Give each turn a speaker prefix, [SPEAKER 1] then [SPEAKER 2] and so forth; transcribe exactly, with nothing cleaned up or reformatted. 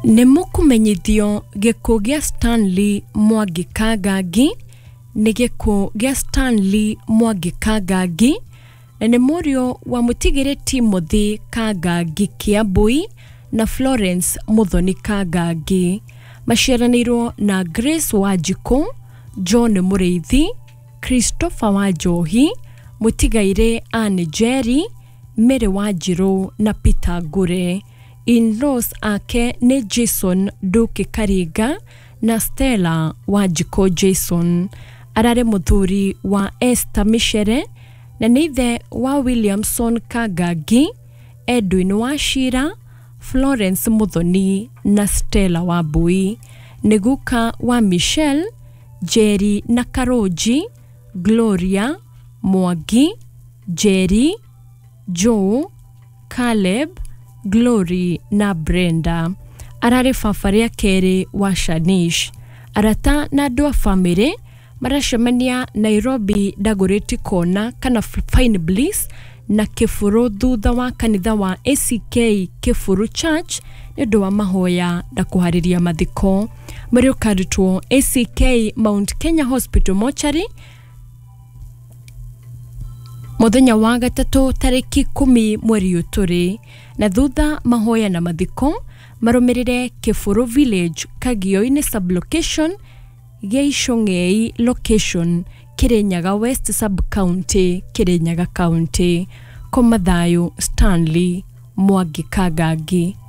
[SPEAKER 1] Nimukumenyithio gikuo gia Stanley Mwangi Kangangi ni gikuo gia Stanley Mwangi Kangangi na ni murio wa mutigire Timothy Kangangi Kiambui na Florence Muthoni Kangangi. Maciaranirwo na Grace Wanjiku, John Mureithi, Christopher Wanjohi, Mutigaire Anne Jerry, Mary Wanjiru na Peter Ngure. In-laws ake ni Jason Duke Kariga na Stella Wanjiku Jason. Arare muthuri wa Esther Michere na neithe wa Williamson Kangangi, Edwin Wachira, Florence Muthoni na Stella Wambui. Neguka wa Michelle, Jerry na Karoji, Gloria, Mwangi, Jerry, Joe, Caleb, Glory na Brenda. Arare fafaria kere wa Shanish. Arata na dua family maracemania Nairobi Dagoretti Kona kana Fine Bliss na Kifuru thutha wa kanitha wa A C K Kifuru Church nĩũndũ wa mahoya na kuhariria mathiko. Mario karutwo A C K Mount Kenya Hospital Mortuary muthenya wa gatatu tariki kumi mweri uturi, na thutha mahoya na mathiko marumirire Kifuru Village Kagio-ini sublocation Geishongei location Kirinyaga West sub county Kirinyaga county. Kwa mathayo Stanley Mwangi Kangangi.